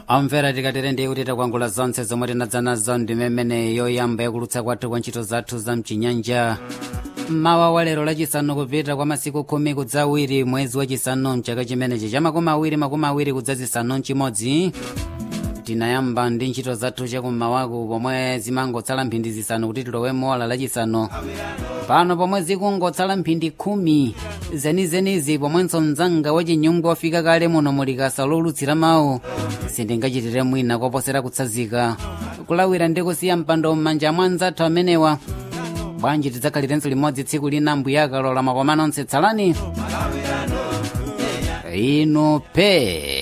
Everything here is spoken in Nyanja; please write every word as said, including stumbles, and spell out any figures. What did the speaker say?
amvera tikatere ndiye kuti takwangula zonse zomwe tinadza nazo ndimemene yoyamba yakulutsa kwathu kwa ntchito zathu za mchinyanja mawa wa lero lachisanu kupita kwa masiku khumi kudzawiri mwezi wachisanu mchaka chimenechi cha makumi awiri makumi awiri kudzazisanu mchimodzi tinayamba ndi ntchito zathu chakummawaku pomwe zimangotsala mphindi zisanu kuti tilowemo ola lachisanu pano pomwe zikungotsala mphindi khumi zenizenizi pomwenso mzanga wachinyungu wafika kale muno mulikasa lolutsira mawu sindingachitire mwina koposera kutsazika kulawira ndi kusiya mpando m'manja mwa anzathu amenewa bwanji tidzakhalirenso limodzi tsiku lina mbuyakalola makomano onse tsalani inu pe